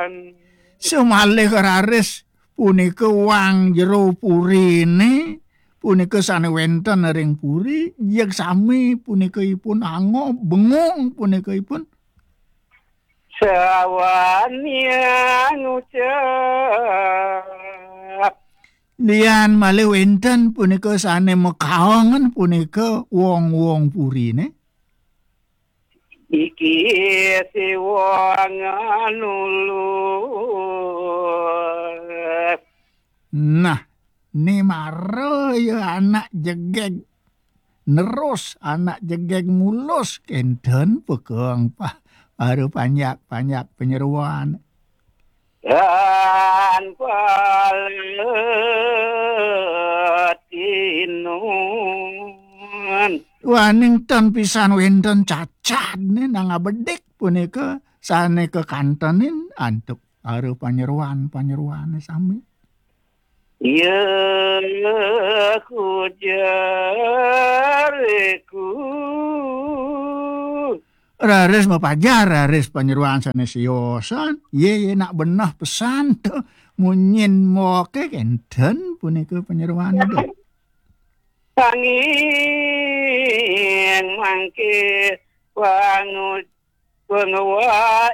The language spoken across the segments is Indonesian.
Sumalih raris punika wang jero purine punika sanewenten ring puri yek sami punikaipun ango bengung punikaipun Sawanya ngucap lian malih wenten punika sane mekaongen punika wong-wong purine iki si wong nulus. Nah, ni maro ya anak jegeg nerus anak jegeg mulus kenten pekeong baru banyak penyeruan Dan palatinun. Wanington pisan wenten cacat nih nang abedek punika sane kekantenin antuk baru panyeruan sami. Ya kujariku. Raris mapajar raris panyeruan sanesiosan ye nak benah pesan tuh munyin moke kenten punika panyeruan itu Angin mangke pengewa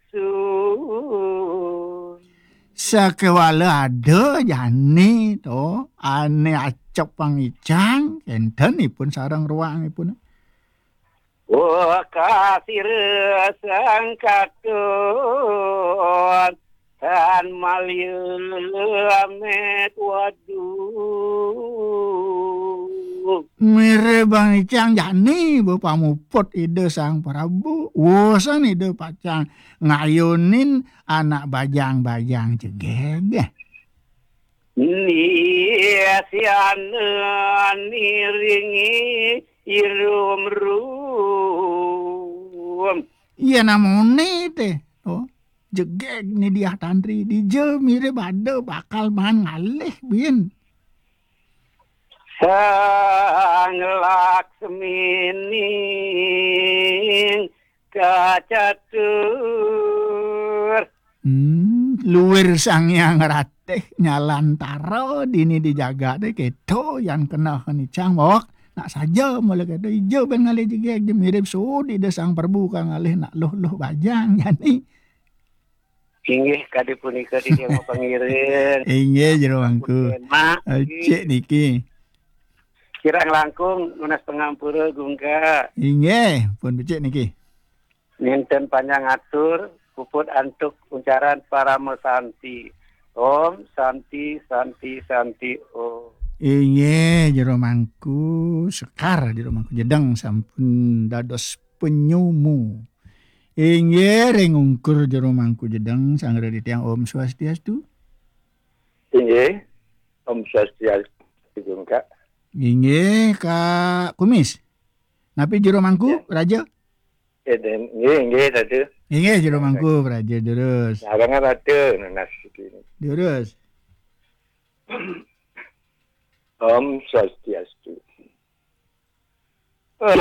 ingsun sakewala ada jani to ane acep pangicang kentenipun sareng ruangipun kasih resang katun dan maliamet waduh mire bang icang jani bapak muput ide sang Prabu wosan ide pacang ngayunin anak bajang-bajang jegeg sianan niringi irum-rum. Iya namone teh. Oh, jegeg ni dia tantri di je mire bade bakal man ngalih bin. Sang Laksmining kacatur. Luwir sang yang rateh nyalantaro dini dijaga deh keto yang kena kenicang bawak. Nak saja mulai kata hijau ben ngalih jegeg dia mirip sudi de sang Prabu kang ngalih nak loh bajang yani. Inggih kade punika di dia mau pangireun. Inggih jero mangku. Cek niki. Kirang langkung lunas pengampura gungka. Inggih pun becik niki. Ninten panjang atur puput antuk uncaran para mesanti. Om santi santi santi om. Inge jero mangku sekar jero mangku jedeng sampun dados penyumu. Inge ring ungkur jero mangku jedeng sangra ditiang Om Swastiastu. Inge Om Swastiastu gungka. Inge Kak Kumis. Napi jero mangku raja? Inge tadi. Inge jero mangku raja terus. Abangan rada nanas ini. Terus. Om Swastiastu.